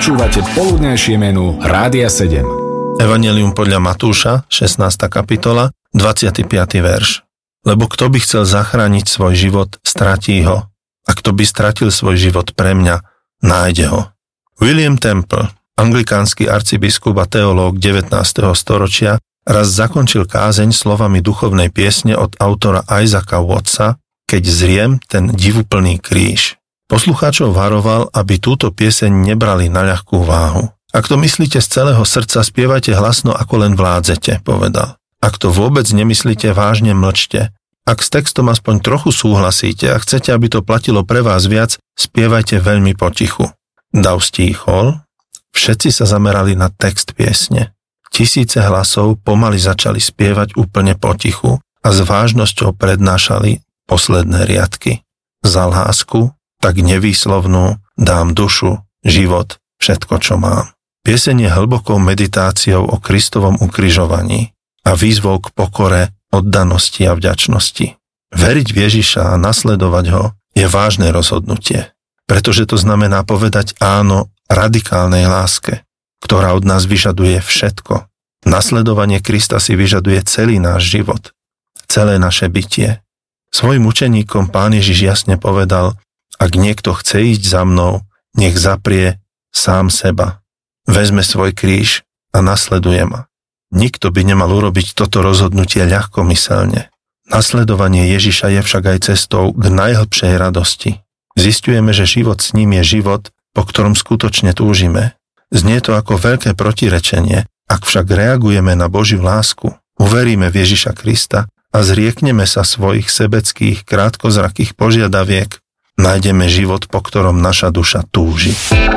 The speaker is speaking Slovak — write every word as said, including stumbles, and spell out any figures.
Počúvate poludnejšie menu Rádia sedem. Evanjelium podľa Matúša, šestnásta kapitola, dvadsiaty piaty verš. Lebo kto by chcel zachrániť svoj život, stratí ho. A kto by stratil svoj život pre mňa, nájde ho. William Temple, anglikánsky arcibiskup a teológ devätnásteho storočia, raz zakončil kázeň slovami duchovnej piesne od autora Isaaca Wattsa, Keď zriem ten divuplný kríž. Poslucháčov varoval, aby túto pieseň nebrali na ľahkú váhu. Ak to myslíte z celého srdca, spievajte hlasno, ako len vládzete, povedal. Ak to vôbec nemyslíte, vážne mlčte. Ak s textom aspoň trochu súhlasíte a chcete, aby to platilo pre vás viac, spievajte veľmi potichu. Dav stíchol, všetci sa zamerali na text piesne. Tisíce hlasov pomaly začali spievať úplne potichu a s vážnosťou prednášali posledné riadky. Za lásku, tak nevýslovnú, dám dušu, život, všetko, čo mám. Pieseň je hlbokou meditáciou o Kristovom ukrižovaní a výzvou k pokore, oddanosti a vďačnosti. Veriť v Ježiša a nasledovať ho je vážne rozhodnutie, pretože to znamená povedať áno radikálnej láske, ktorá od nás vyžaduje všetko. Nasledovanie Krista si vyžaduje celý náš život, celé naše bytie. Svojim učeníkom Pán Ježiš jasne povedal: ak niekto chce ísť za mnou, nech zaprie sám seba. Vezme svoj kríž a nasleduje ma. Nikto by nemal urobiť toto rozhodnutie ľahkomyselne. Nasledovanie Ježiša je však aj cestou k najhlbšej radosti. Zisťujeme, že život s ním je život, po ktorom skutočne túžime. Znie to ako veľké protirečenie, ak však reagujeme na Božiu lásku, uveríme v Ježiša Krista a zriekneme sa svojich sebeckých, krátkozrakých požiadaviek, nájdeme život, po ktorom naša duša túži.